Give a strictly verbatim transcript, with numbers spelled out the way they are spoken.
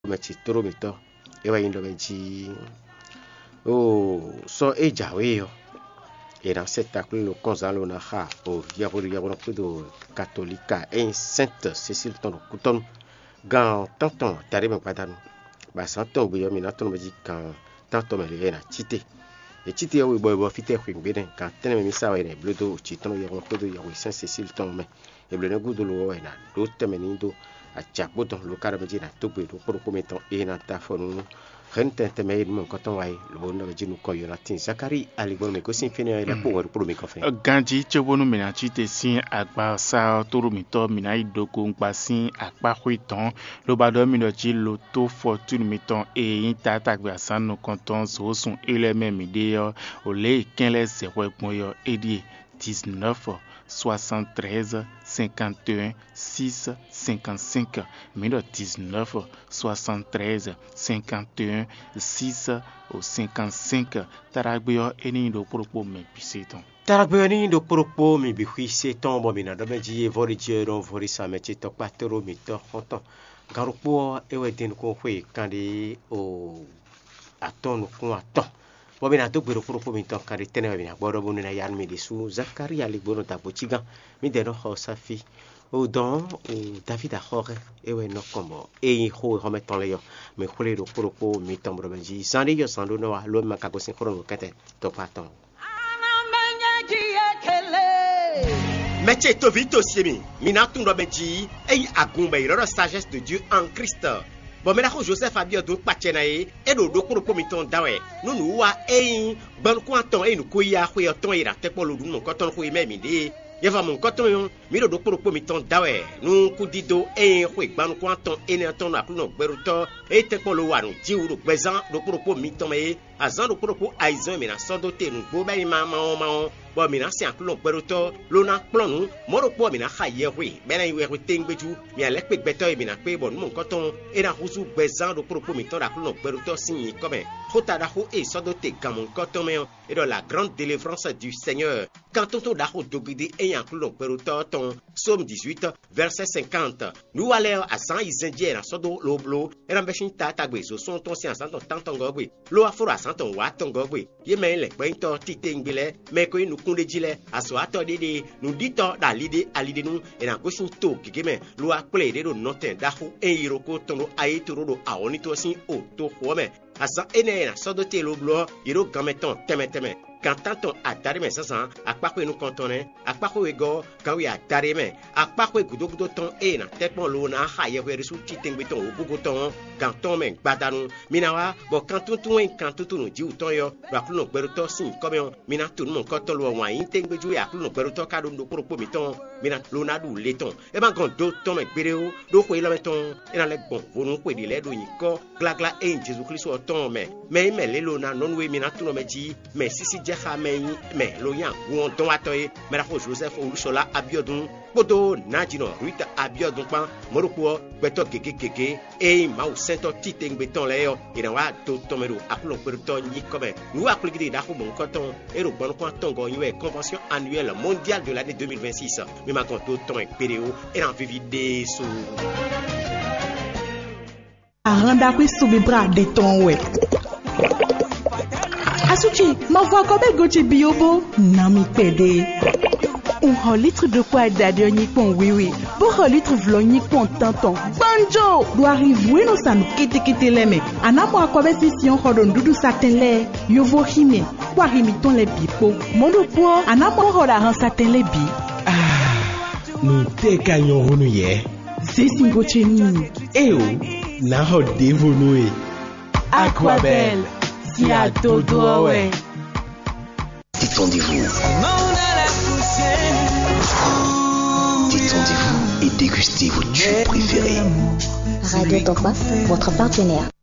mechi toro mito ewa indo mechi o so ejawe yo era spectacle lo konzalo na ha o yabori yabona kudo katolika en sainte Cécile ton kuton gan tonton tare me padano ba santon buyo minaton meji kan tanto me le na chite e chite yo boy bo fite khwin beden kan tene me misawa ne blodo chiton yo kudo yo sainte Cécile ton me e blene gudo lo na do temenindo a chakbo don lo kara meji na to budo ko ko meton e na ta fonu Rente te me mon koton wai lo no jinu ko yonatin Zakari ali bon me ko sin fini la pour pour me kofen ganji chobonu mina chite sin agba sa toro mi to mina idoko npa sin agba kwiton lo ba do mi do chi lo to fortune mi ton e yin tata gba san no konton so sun ele me mi de yo o le quinze zéro point yo edi dix-neuf soixante-treize cinquante et un six cinquante-cinq mille dix-neuf soixante-treize cinquante et un six cinquante-cinq taragbeyo eni do propos me piseton taragbeyo ni do propos mi bi piseton bo mina do meji evori jero vori sa mechi to patero mi to konton garupo ewe den ko fwe kandi o aton ko aton bo mina to gbero propos mi to kari tene mina bodo bonu na yan mi disu Zakari ali bono ta bochiga mi de no hosafi o don o David a hore ewe no komo e ho remeton le yo me khole do propos mi tambro benji sande yo sando no lo makako sin khoro kete to paton Meche to vito siemi minatu ndo benji e agumba iro sagesse de Dieu en Christ. Bon mais là Joseph Abio do pachenae e do do propos mi ton dawe no no wa e ban kwanton e no koya khoya ton ira te polo dun mon koton khoy me mi de yeva mon koton mi do do propos mi ton dawe no kudido e khoy ban kwanton e ne ton na kuno gberuto e te polo wa no jiwu do gbezan do propos mi ton me azan do propos aizon mi na sodo te no bo ba ma ma ma bo mi na si ankulo gberuto lo na plonu mo do po mi na khaye wi be na iwe tengbeju mi ale pe gbeto mi na pe bon mon koton e na huzu gbezan do propos mi ton da kuno gberuto sin comme khota da ho e sodo te gamon koton me et dans la grande délivrance du Seigneur quand on da ho dogide e ankulo gberuto ton Psaume dix-huit verset cinquante nous allons à San Isendie na sodo lo blo e na beshin tata gbe so son ton si ansan ton tanton gogbe lo aforo asan ton wa ton gogbe ye men le gbe to tite ngbele me ko inu kunde jile aso ato dede nu dito da lide alide nu e na goshin to gigeme lo akple de do noten da ho e iroko ton lo ayi to ro a oni to sin o to ho me asa ene na sodo te lo blo iro gameton teme teme quand tanton a tare me sasan akpako enu kontone akpako ego kan wi a tare me akpako gudo gudo ton e na tekpon lo na haye we resu titengbe ton ogugo ton kan ton men gbadanu minawa bo kan tuntun en kan tuntun no ji uton yo ba kuno gberuto sin komion mina tun mon koton lo wan intengbe ju ya kuno gberuto ka do propos mi ton mina lo na du leton e ba gon do ton me gbereo do ko ilo meton e na le bon wonu ko di le do yin ko glagla en Jesus Christ o ton me me me le lo na non we mina tun me ji me sisi me me lo yan won don atoye me ra Joseph Olusola Abiodun podo najino Ruth Abiodun pan moruko beto gege gege e ma o sento titeng beton le yo ina wa to tomero akulo perto ni comme nous akuligi da ko bon koton e ro bon ko tongo ywe convention annuelle mondiale de l'année deux mille vingt-six me ma konto ton péréo et en vivide sous aranda ko subibra de ton we Asuchi, ma voix comme gochi biobo, nami pede. Un litre de quoi d'adio ni pon oui oui. Pour un litre vlo ni pon tanton. Banjo, doit arriver no san kete kete leme. Anamo akobe si on hodon dudu satenle. Yo vo hime, kwa himiton le bipo. Mondo po, anamo hoda ran satenle bi. Ah, ni te kanyon honu ye. Se singoche ni. Eo, na ho devonu e. Aquabel. À Dodo, ouais. Détendez-vous. Détendez-vous et dégustez vos tubes préférés. Radio Tokwa, votre partenaire.